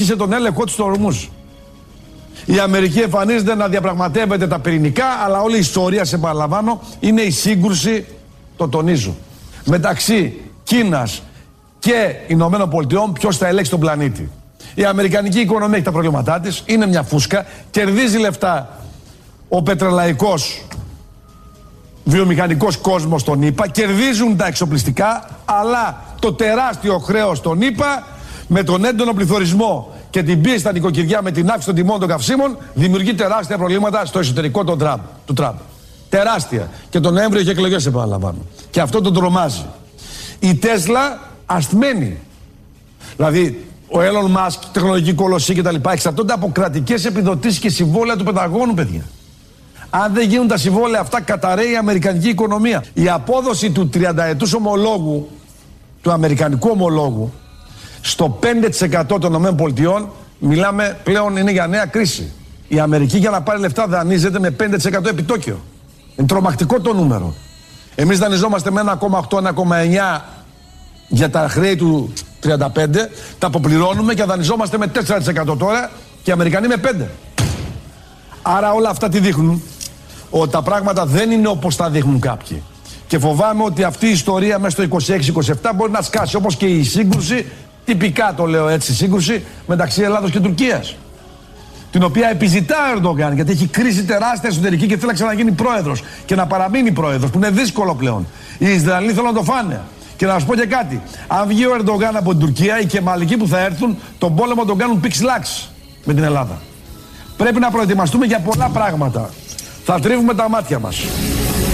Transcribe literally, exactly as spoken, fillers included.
σε τον έλεγχό του στο Ορμούζ. Η Αμερική εμφανίζεται να διαπραγματεύεται τα πυρηνικά, αλλά όλη η ιστορία, σε παραλαμβάνω, είναι η σύγκρουση, το τονίζω, μεταξύ Κίνας και Ηνωμένων Πολιτειών, ποιος θα ελέγξει τον πλανήτη. Η αμερικανική οικονομία έχει τα προβλήματά της, είναι μια φούσκα, κερδίζει λεφτά ο πετρελαϊκός βιομηχανικός κόσμος των ΗΠΑ, κερδίζουν τα εξοπλιστικά, αλλά το τεράστιο χρέος των ΗΠΑ με τον έντονο πληθωρισμό και την πίεση στα νοικοκυριά με την αύξηση των τιμών των καυσίμων δημιουργεί τεράστια προβλήματα στο εσωτερικό του Τραμπ. Του Τραμπ. Τεράστια. Και τον Νοέμβριο έχει εκλογές, επαναλαμβάνω. Και αυτό τον τρομάζει. Η Τέσλα ασθμένη. Δηλαδή, ο Έλλον Μάσκ, τεχνολογική κολοσσή κτλ. Εξαρτώνται από κρατικές επιδοτήσεις και συμβόλαια του Πενταγώνου, παιδιά. Αν δεν γίνουν τα συμβόλαια αυτά, καταρρέει η αμερικανική οικονομία. Η απόδοση του τριανταετούς ομολόγου, του αμερικανικού ομολόγου, στο πέντε τοις εκατό των ΗΠΑ, μιλάμε πλέον είναι για νέα κρίση. Η Αμερική για να πάρει λεφτά δανείζεται με πέντε τοις εκατό επιτόκιο. Είναι τρομακτικό το νούμερο. Εμείς δανειζόμαστε με ένα κόμμα οκτώ με ένα κόμμα εννιά για τα χρέη του τριάντα πέντε, τα αποπληρώνουμε και δανειζόμαστε με τέσσερα τοις εκατό τώρα και οι Αμερικανοί με πέντε τοις εκατό. Άρα όλα αυτά τι δείχνουν? Ότι τα πράγματα δεν είναι όπως τα δείχνουν κάποιοι. Και φοβάμαι ότι αυτή η ιστορία μέσα στο είκοσι έξι είκοσι επτά μπορεί να σκάσει, όπως και η σύγκρουση, τυπικά το λέω έτσι, σύγκρουση μεταξύ Ελλάδος και Τουρκίας. Την οποία επιζητά ο Ερντογάν, γιατί έχει κρίση τεράστια εσωτερική και θέλει να ξαναγίνει πρόεδρος και να παραμείνει πρόεδρος, που είναι δύσκολο πλέον. Οι Ισραηλοί θέλουν να το φάνε. Και να σας πω και κάτι. Αν βγει ο Ερντογάν από την Τουρκία, οι Κεμαλικοί που θα έρθουν, τον πόλεμο τον κάνουν πιξ-λάξ με την Ελλάδα. Πρέπει να προετοιμαστούμε για πολλά πράγματα. Θα τρίβουμε τα μάτια μας.